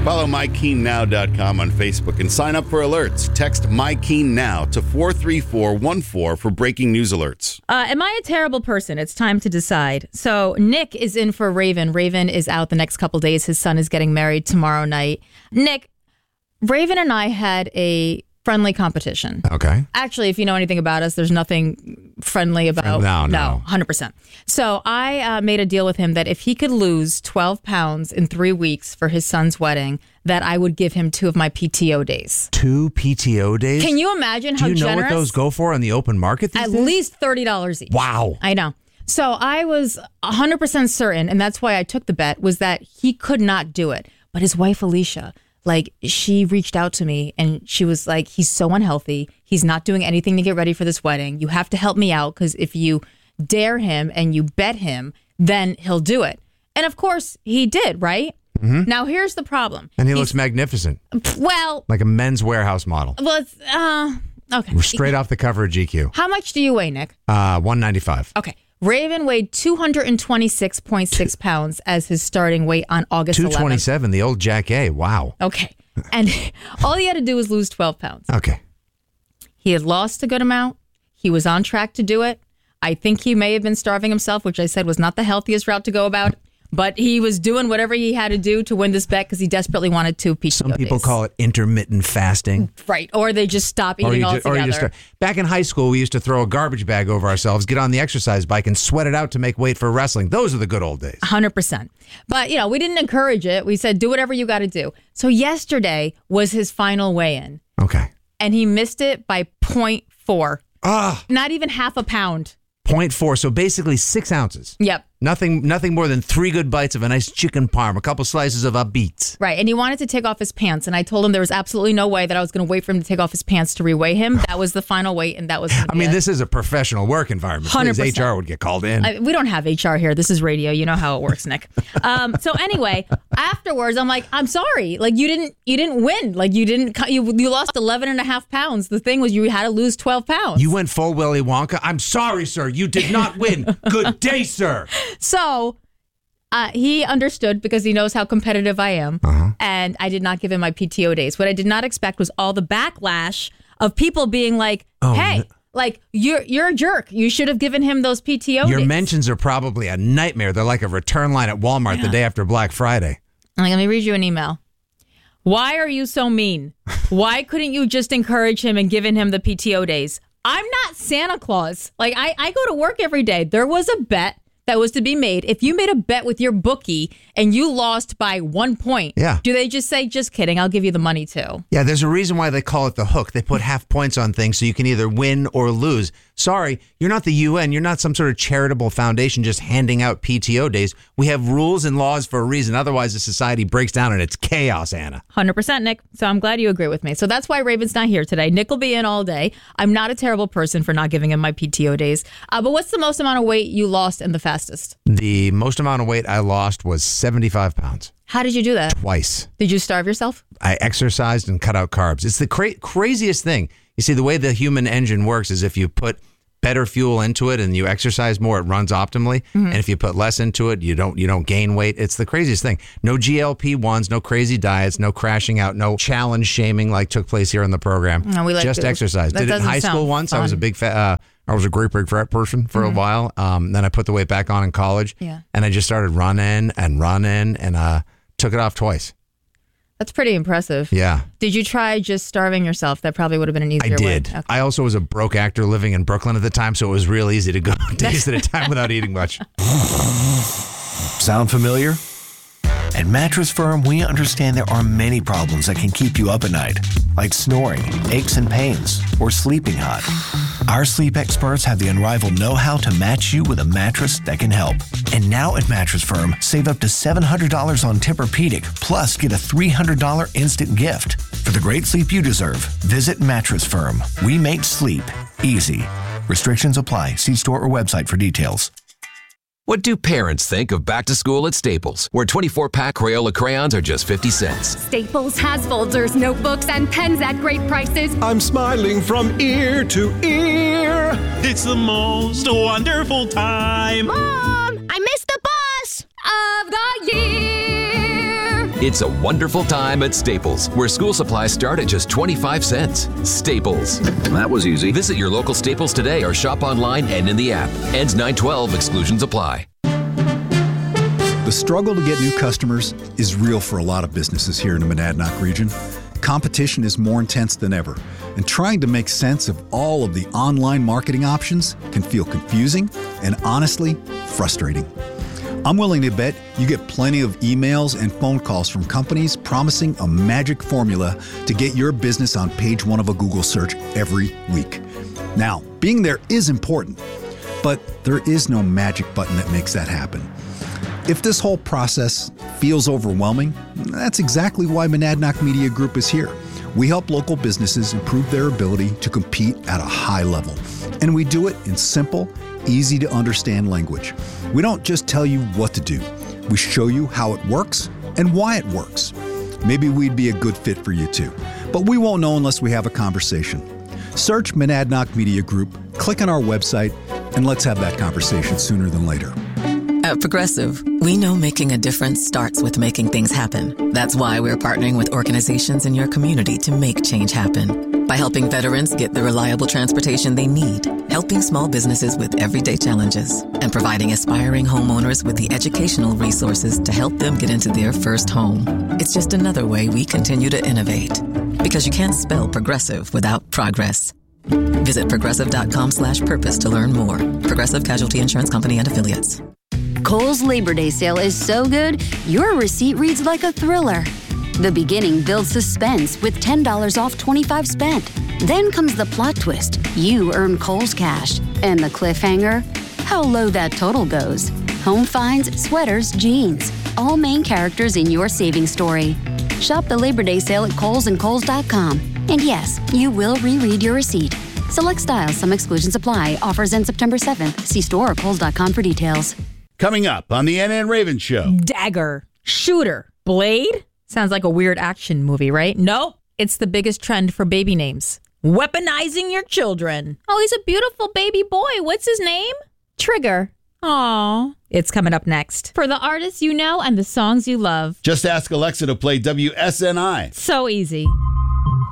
Follow MyKeenNow.com on Facebook and sign up for alerts. Text MyKeenNow to 43414 for breaking news alerts. Am I a terrible person? It's time to decide. So Nick is in for Raven. Raven is out the next couple days. His son is getting married tomorrow night. Nick, Raven and I had a friendly competition. Okay. Actually, if you know anything about us, there's nothing friendly about... No, 100%. So I made a deal with him that if he could lose 12 pounds in 3 weeks for his son's wedding, that I would give him 2 of my PTO days. 2 PTO days? Can you imagine how generous? Do you know what those go for on the open market these days? At least $30 each. Wow. I know. So I was 100% certain, and that's why I took the bet, was that he could not do it. But his wife, Alicia... she reached out to me and she was like, he's so unhealthy. He's not doing anything to get ready for this wedding. You have to help me out because if you dare him and you bet him, then he'll do it. And of course he did, right? Mm-hmm. Now here's the problem. And he looks magnificent. Well. Like a Men's Warehouse model. Well, it's, okay. We're straight off the cover of GQ. How much do you weigh, Nick? 195. Okay. Raven weighed 226.6 pounds as his starting weight on August 11th. 227, the old Jack A. Wow. Okay. And all he had to do was lose 12 pounds. Okay. He had lost a good amount. He was on track to do it. I think he may have been starving himself, which I said was not the healthiest route to go about. But he was doing whatever he had to do to win this bet because he desperately wanted 2 PTO Some people days. call it intermittent fasting. Right. Or they just stop eating altogether. Back in high school, we used to throw a garbage bag over ourselves, get on the exercise bike, and sweat it out to make weight for wrestling. Those are the good old days. 100%. But, we didn't encourage it. We said, do whatever you got to do. So yesterday was his final weigh-in. Okay. And he missed it by 0.4. Not even half a pound. 0.4, so basically 6 ounces. Yep. Nothing more than 3 good bites of a nice chicken parm, a couple slices of a beet. Right, and he wanted to take off his pants, and I told him there was absolutely no way that I was going to wait for him to take off his pants to reweigh him. That was the final weight, and that was this is a professional work environment. 100%. Please, HR would get called in. We don't have HR here. This is radio. You know how it works, Nick. So anyway, afterwards, I'm like, I'm sorry. Like, you didn't win. Like, you lost 11 and a half pounds. The thing was you had to lose 12 pounds. You went full Willy Wonka. I'm sorry, sir. You did not win. Good day, sir. So he understood because he knows how competitive I am. And I did not give him my PTO days. What I did not expect was all the backlash of people being like, hey, like, you're a jerk. You should have given him those PTO days. Your mentions are probably a nightmare. They're like a return line at Walmart the day after Black Friday. Let me read you an email. Why are you so mean? Why couldn't you just encourage him and given him the PTO days? I'm not Santa Claus. Like, I go to work every day. There was a bet that was to be made. If you made a bet with your bookie and you lost by 1 point, do they just say, just kidding, I'll give you the money too? Yeah, there's a reason why they call it the hook. They put half points on things so you can either win or lose. Sorry, you're not the UN. You're not some sort of charitable foundation just handing out PTO days. We have rules and laws for a reason. Otherwise, the society breaks down and it's chaos, Anna. 100%, Nick. So I'm glad you agree with me. So that's why Raven's not here today. Nick will be in all day. I'm not a terrible person for not giving him my PTO days. But what's the most amount of weight you lost in the fastest? The most amount of weight I lost was 75 pounds. How did you do that? Twice. Did you starve yourself? I exercised and cut out carbs. It's the craziest thing. You see, the way the human engine works is if you put better fuel into it and you exercise more, it runs optimally. Mm-hmm. And if you put less into it, you don't gain weight. It's the craziest thing. No GLP-1s, no crazy diets, no crashing out, no challenge shaming like took place here on the program. No, we just exercise. Did it in high school once. Fun. I was a big fat. I was a great big fat person for a while. Then I put the weight back on in college. Yeah. And I just started running and took it off twice. That's pretty impressive. Yeah. Did you try just starving yourself? That probably would have been an easier way. I did. Okay. I also was a broke actor living in Brooklyn at the time, so it was real easy to go days at a time without eating much. Sound familiar? At Mattress Firm, we understand there are many problems that can keep you up at night, like snoring, aches and pains, or sleeping hot. Our sleep experts have the unrivaled know-how to match you with a mattress that can help. And now at Mattress Firm, save up to $700 on Tempur-Pedic, plus get a $300 instant gift. For the great sleep you deserve, visit Mattress Firm. We make sleep easy. Restrictions apply. See store or website for details. What do parents think of back to school at Staples, where 24-pack Crayola crayons are just 50 cents? Staples has folders, notebooks, and pens at great prices. I'm smiling from ear to ear. It's the most wonderful time. Mom, I missed the bus of the year. It's a wonderful time at Staples, where school supplies start at just 25 cents. Staples. That was easy. Visit your local Staples today or shop online and in the app. Ends 9/12. Exclusions apply. The struggle to get new customers is real for a lot of businesses here in the Monadnock region. Competition is more intense than ever, and trying to make sense of all of the online marketing options can feel confusing and honestly frustrating. I'm willing to bet you get plenty of emails and phone calls from companies promising a magic formula to get your business on page 1 of a Google search every week. Now, being there is important, but there is no magic button that makes that happen. If this whole process feels overwhelming, that's exactly why Monadnock Media Group is here. We help local businesses improve their ability to compete at a high level, and we do it in simple, easy to understand language. We don't just tell you what to do. We show you how it works and why it works. Maybe we'd be a good fit for you too, but we won't know unless we have a conversation. Search Monadnock Media Group, click on our website, and let's have that conversation sooner than later. At Progressive, we know making a difference starts with making things happen. That's why we're partnering with organizations in your community to make change happen. By helping veterans get the reliable transportation they need, helping small businesses with everyday challenges, and providing aspiring homeowners with the educational resources to help them get into their first home. It's just another way we continue to innovate. Because you can't spell progressive without progress. Visit progressive.com/purpose to learn more. Progressive Casualty Insurance Company and Affiliates. Kohl's Labor Day sale is so good, your receipt reads like a thriller. The beginning builds suspense with $10 off 25 spent. Then comes the plot twist. You earn Kohl's cash. And the cliffhanger? How low that total goes. Home finds, sweaters, jeans. All main characters in your savings story. Shop the Labor Day sale at Kohl's and Kohl's.com. And yes, you will reread your receipt. Select styles, some exclusions apply. Offers end September 7th. See store or Kohl's.com for details. Coming up on the Anna and Raven Show. Dagger, shooter, blade. Sounds like a weird action movie, right? Nope. It's the biggest trend for baby names. Weaponizing your children. Oh, he's a beautiful baby boy. What's his name? Trigger. Aww. It's coming up next. For the artists you know and the songs you love. Just ask Alexa to play WSNI. So easy.